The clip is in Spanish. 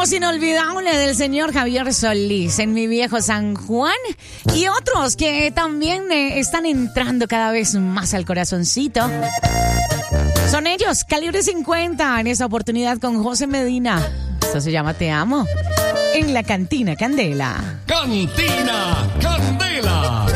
voz inolvidable del señor Javier Solís en Mi Viejo San Juan y otros que también están entrando cada vez más al corazoncito. Son ellos, Calibre 50, en esta oportunidad con José Medina. Esto se llama Te Amo, en la Cantina Candela. Cantina Candela.